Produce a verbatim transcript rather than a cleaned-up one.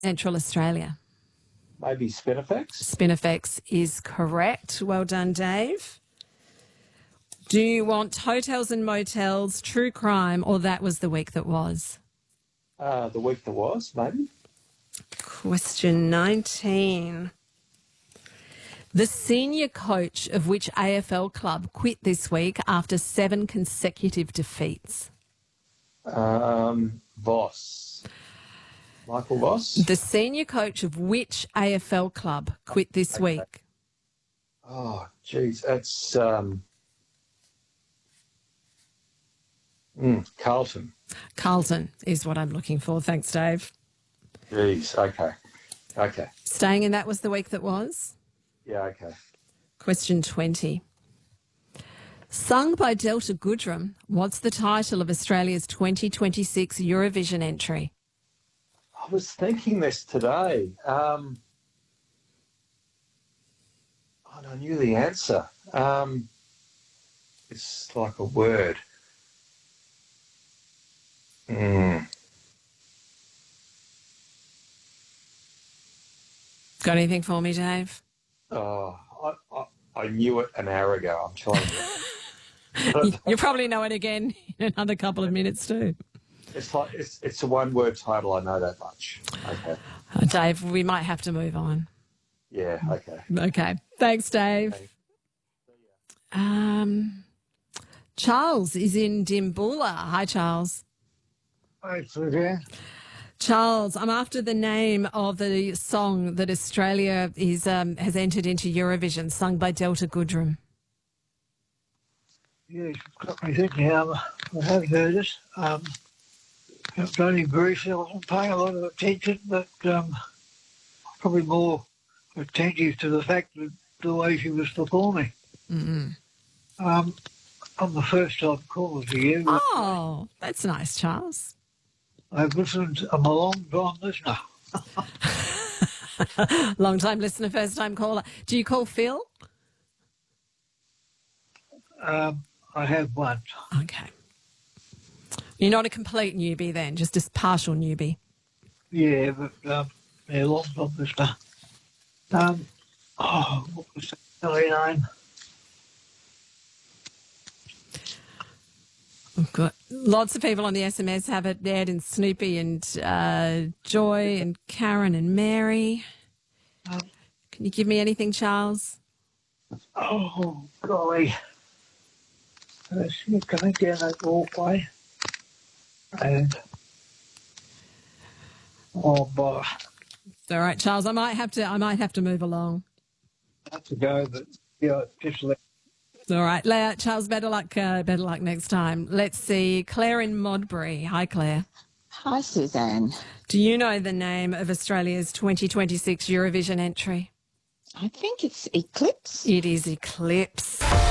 Central Australia? Maybe Spinifex? Spinifex is correct. Well done, Dave. Do you want hotels and motels, true crime, or that was the week that was? Uh, the week that was, maybe. Question nineteen. The senior coach of which A F L club quit this week after seven consecutive defeats? Um, Voss. Michael Voss? The senior coach of which A F L club quit this Okay. week? Oh, geez, that's um, mm, Carlton. Carlton is what I'm looking for. Thanks, Dave. Geez, okay, okay, Staying in that was the week that was? yeah, okay. Question twenty. Sung by Delta Goodrem, what's the title of Australia's twenty twenty-six Eurovision entry? I was thinking this today. Um, and I knew the answer. Um, it's like a word. Mm. Got anything for me, Dave? Oh, I, I, I knew it an hour ago. I'm telling you. You'll probably know it again in another couple of minutes too. It's like it's it's a one-word title. I know that much. Okay. Uh, Dave, we might have to move on. Yeah. Okay. Okay. Thanks, Dave. Thanks. Um, Charles is in Dimboola. Hi, Charles. Hi, Suzanne. Charles, I'm after the name of the song that Australia is um, has entered into Eurovision, sung by Delta Goodrem. Yeah, you've got me thinking. Um, I have heard it. Um, it's only briefly. I wasn't paying a lot of attention, but um, probably more attentive to the fact that the way she was performing. Mm-hmm. Um, I'm the first time caller to you. Oh, that's nice, Charles. I've listened. I'm a long time listener. Long time listener, first time caller. Do you call Phil? Um, I have one. Okay. You're not a complete newbie then, just a partial newbie. Yeah, but um, yeah, long time listener. Um, oh, what was the silly name? I've got lots of people on the S M S have it. Ed and Snoopy and uh, Joy and Karen and Mary. Um, Can you give me anything, Charles? Oh, golly. Uh, she was coming down that walkway. And, oh, boy. All right, Charles. I might have to. I might have to move along. I have to go, but, yeah, just let. All right, Leah, Charles. Better luck. Uh, better luck next time. Let's see. Claire in Modbury. Hi, Claire. Hi, Suzanne. Do you know the name of Australia's twenty twenty-six Eurovision entry? I think it's Eclipse. It is Eclipse.